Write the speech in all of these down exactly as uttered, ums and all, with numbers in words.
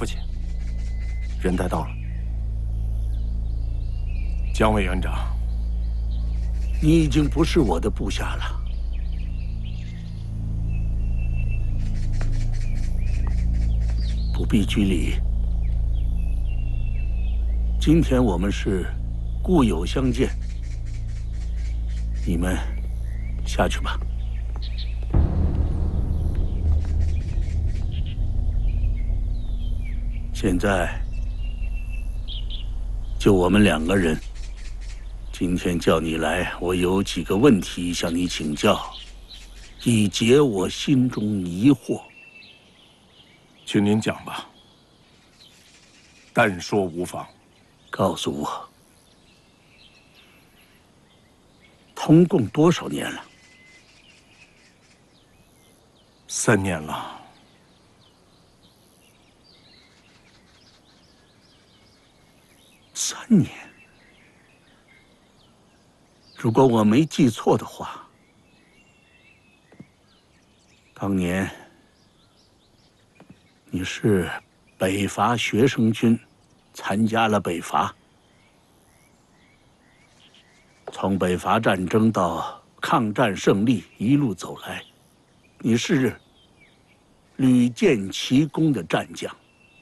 父亲，人带到了。姜委员长， 你已经不是我的部下了。不必拘礼。今天我们是故友相见，你们下去吧。现在就我们两个人。今天叫你来，我有几个问题向你请教，以解我心中疑惑。 请您讲吧，但说无妨。 告诉我，通共多少年了？ 三年了。 三年。如果我没记错的话，当年你是北伐学生军，参加了北伐。从北伐战争到抗战胜利一路走来，你是屡建奇功的战将。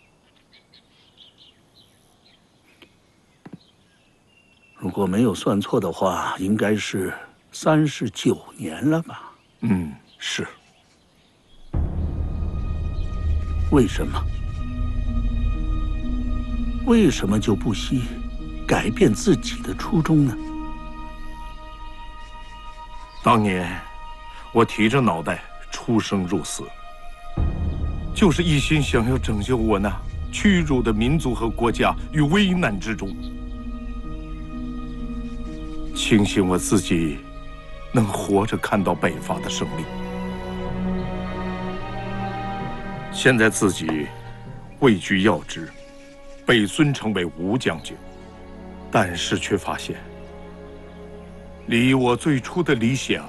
如果没有算错的话，应该是三十九年了吧？ 嗯，是。 为什么？为什么就不惜改变自己的初衷呢？ 当年我提着脑袋出生入死，就是一心想要拯救我那屈辱的民族和国家于危难之中。庆幸我自己能活着看到北伐的胜利。现在自己位居要职，被尊称为吴将军，但是却发现，离我最初的理想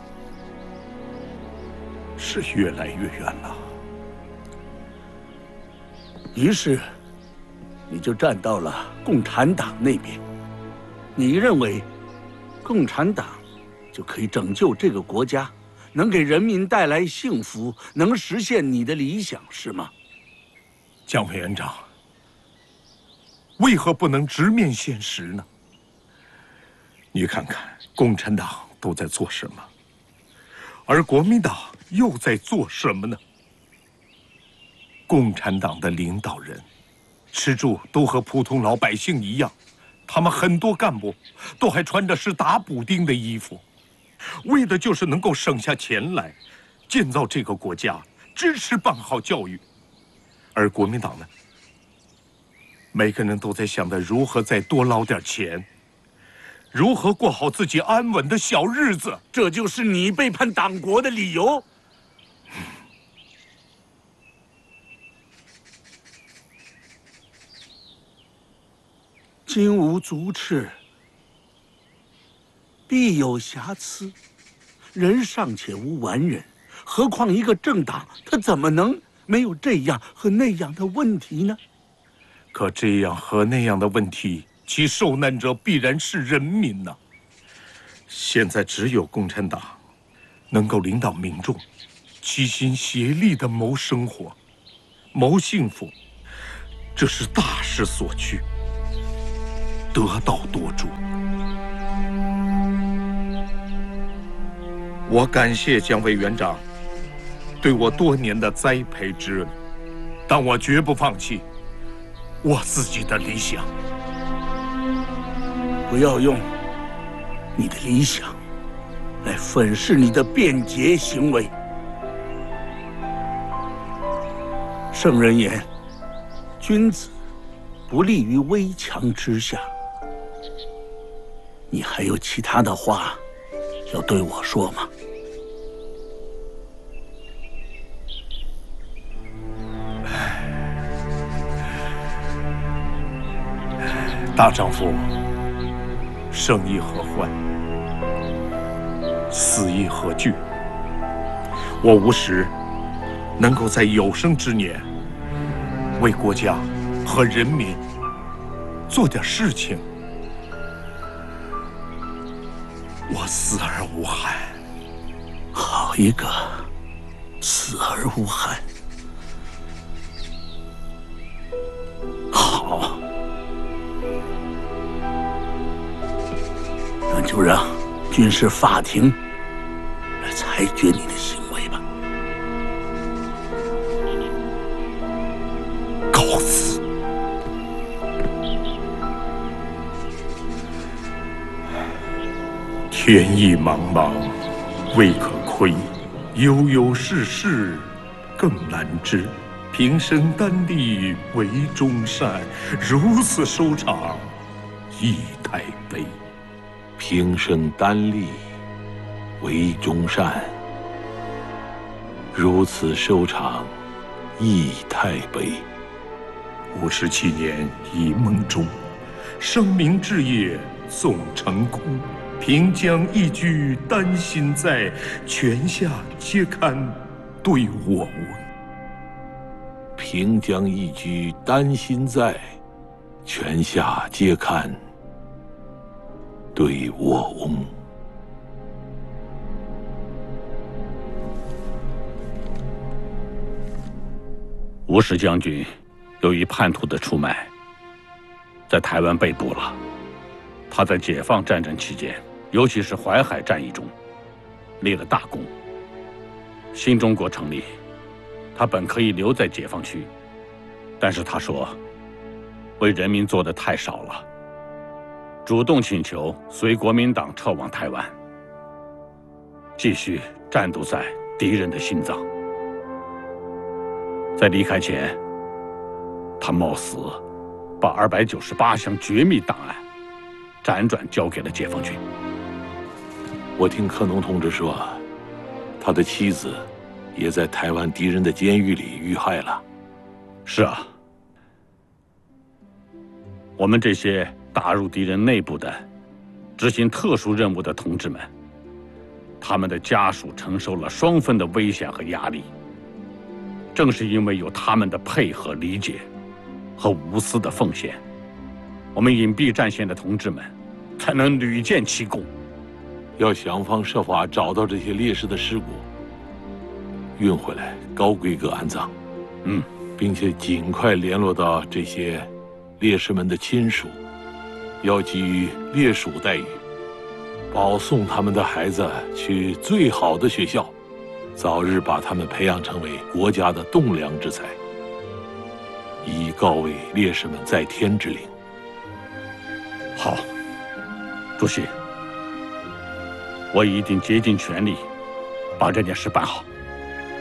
是越来越远了。 于是，你就站到了共产党那边。你认为，共产党就可以拯救这个国家，能给人民带来幸福，能实现你的理想，是吗？ 姜委员长，为何不能直面现实呢？你看看共产党都在做什么，而国民党又在做什么呢？共产党的领导人吃住都和普通老百姓一样，他们很多干部都还穿着是打补丁的衣服，为的就是能够省下钱来建造这个国家，支持办好教育。而国民党呢，每个人都在想着如何再多捞点钱，如何过好自己安稳的小日子。 这就是你背叛党国的理由。金无足赤，必有瑕疵。人尚且无完人，何况一个政党，它怎么能没有这样和那样的问题呢？ 可这样和那样的问题，其受难者必然是人民呐。现在只有共产党能够领导民众，齐心协力地谋生活、谋幸福，这是大势所趋。得道多助。我感谢姜委员长对我多年的栽培之恩，但我绝不放弃我自己的理想。 不要用你的理想来粉饰你的便捷行为。圣人言：君子不立于危墙之下。你还有其他的话要对我说吗？ 大丈夫生亦何欢，死亦何惧？我无时能够在有生之年为国家和人民做点事情，我死而无憾。 好一个死而无憾！好，那就让军事法庭来裁决你的行为吧。 告辞。天意茫茫，未可窥；悠悠世事，更难知。平生丹立为忠善，如此收场，亦太悲。 平生丹立为忠善，如此收场，亦太悲。 五十七年一梦中，生明志业总成空。平江一居丹心在，泉下皆堪对我翁。 平江一居丹心在，泉下皆堪对我翁。 吴氏将军由于叛徒的出卖，在台湾被捕了。他在解放战争期间，尤其是淮海战役中，立了大功。新中国成立，他本可以留在解放区，但是他说，为人民做的太少了，主动请求随国民党撤往台湾，继续战斗在敌人的心脏。在离开前，他冒死把二百九十八项绝密档案辗转交给了解放军。 我听柯农同志说，他的妻子也在台湾敌人的监狱里遇害了。 是啊，我们这些打入敌人内部的、执行特殊任务的同志们，他们的家属承受了双份的危险和压力。正是因为有他们的配合、理解和无私的奉献，我们隐蔽战线的同志们才能屡建奇功。 要想方设法找到这些烈士的尸骨，运回来高规格安葬。 嗯， 并且尽快联络到这些烈士们的亲属，要给予烈属待遇，保送他们的孩子去最好的学校，早日把他们培养成为国家的栋梁之才，以告慰烈士们在天之灵。 好，主席，我一定竭尽全力把这件事办好。